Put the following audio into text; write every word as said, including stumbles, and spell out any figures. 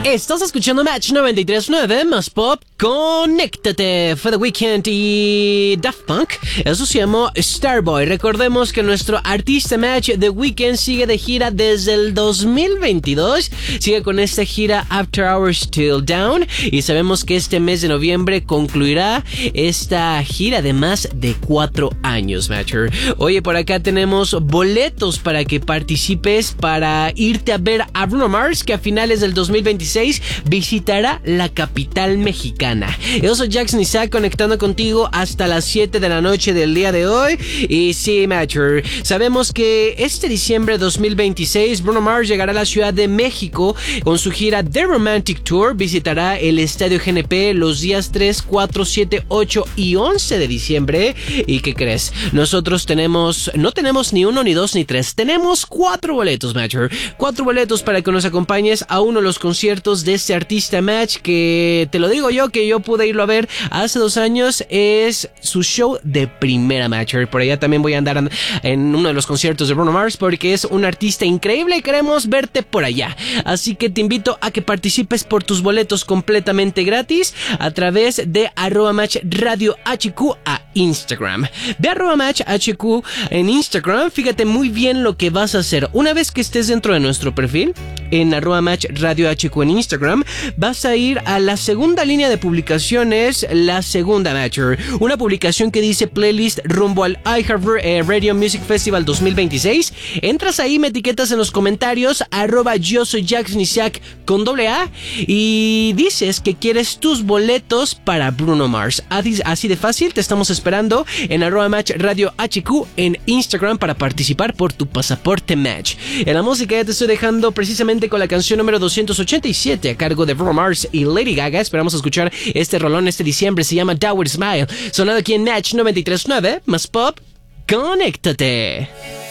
Estás escuchando Match noventa y tres punto nueve más Pop. Conéctate. Fue The Weeknd y Daft Punk. Eso se llamó Starboy. Recordemos que nuestro artista Match, The Weeknd, sigue de gira desde el dos mil veintidós. Sigue con esta gira After Hours Till Down. Y sabemos que este mes de noviembre concluirá esta gira de más de cuatro años, Matcher. Oye, por acá tenemos boletos para que participes para irte a ver a Bruno Mars, que a finales del dos mil veintiséis visitará la capital mexicana. Yo soy Jackson Isaac, conectando contigo hasta las siete de la noche del día de hoy. Y sí, Matcher, sabemos que este diciembre de dos mil veintiséis Bruno Mars llegará a la Ciudad de México con su gira The Romantic Tour. Visitará el Estadio G N P los días tres, cuatro, siete, ocho y once de diciembre. ¿Y qué crees? Nosotros tenemos, no tenemos ni uno, ni dos, ni tres. Tenemos cuatro boletos, Matcher. Cuatro boletos para que nos acompañes a uno de los conciertos de este artista Match, que te lo digo yo, que yo pude irlo a ver hace dos años. Es su show de primera, Matcher. Por allá también voy a andar en uno de los conciertos de Bruno Mars, porque es un artista increíble y queremos verte por allá. Así que te invito a que participes por tus boletos completamente gratis a través de arroba match radio H Q a Instagram. Ve a arroba match H Q en Instagram. Fíjate muy bien lo que vas a hacer. Una vez que estés dentro de nuestro perfil en arroba match radio H Q en Instagram, vas a ir a la segunda línea de publicaciones, la segunda, Matcher. Una publicación que dice playlist rumbo al iHeartRadio Music Festival dos mil veintiséis. Entras ahí, me etiquetas en los comentarios arroba yo soy Jackson Isaac con doble A y dices que quieres tus boletos para Bruno Mars. Así de fácil, te estamos esperando en arroba match radio H Q en Instagram para participar por tu pasaporte Match. En la música ya te estoy dejando precisamente con la canción número doscientos ochenta y siete a cargo de Bruno Mars y Lady Gaga. Esperamos escuchar este rolón este diciembre. Se llama Downward Smile, sonado aquí en Match noventa y tres punto nueve más Pop. Conéctate.